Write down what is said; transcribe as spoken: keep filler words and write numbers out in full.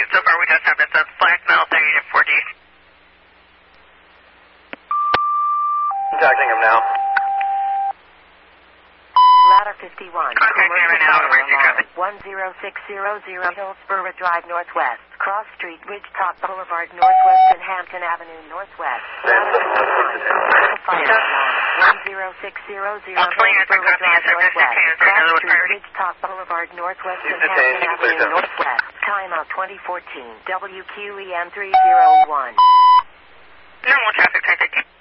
So far we just have it's a Black Metal thirty to four D. Contacting him now. Ladder fifty-one. Contact me right now. Emergency traffic. one zero six zero zero Hillsborough Drive Northwest. Cross Street, Ridgetop Boulevard Northwest and Hampton Avenue Northwest. Ladder fifty-one. Fire alarm. one zero six zero zero Hillsborough Drive Northwest. Cross Street, Ridgetop Boulevard Northwest and Hampton Avenue Northwest. Timeout twenty fourteen. W Q E M three zero one. Normal traffic, traffic.